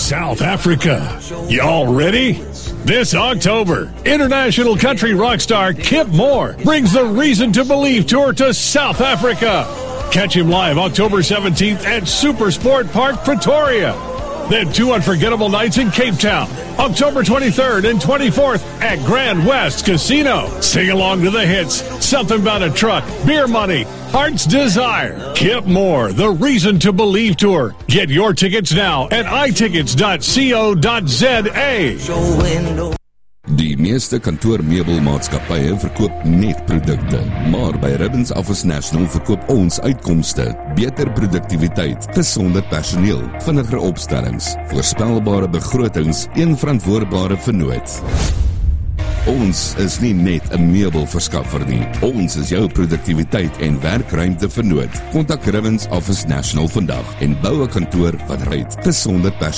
South Africa. Y'all ready? This October, international country rock star Kip Moore brings the Reason to Believe tour to South Africa. Catch him live October 17th at Super Sport Park, Pretoria. Then 2 unforgettable nights in Cape Town, October 23rd and 24th at Grand West Casino. Sing along to the hits, Something About a Truck, Beer Money, Heart's Desire. Kip Moore, the Reason to Believe tour. Get your tickets now at itickets.co.za. Die meeste kantoormeubelmaatskappye verkoop net produkte, maar by Ribbons Office National verkoop ons uitkomste, beter produktiwiteit, gesonder personeel, vinniger opstellings, voorspelbare begrotings, een verantwoordbare vernoot. Ons is nie net 'n meubelverskaffer nie, ons is jou produktiwiteit en werkruimte vernoot. Kontak Ribbons Office National vandag en bou 'n kantoor wat ry gesonder personeel.